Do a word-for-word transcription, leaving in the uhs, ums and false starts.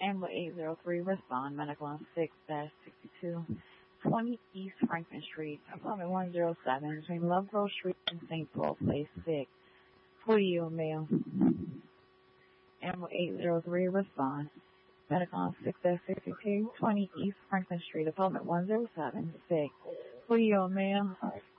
Ambulance eight zero three, respond. Medical on six sixty-two twenty East Franklin Street, apartment one oh seven, between Lovegrove Street and Saint Paul Place six. For you, male. Ambulance eight zero three, respond. Medical on six sixty-two twenty East Franklin Street, apartment one oh seven six. For you, male.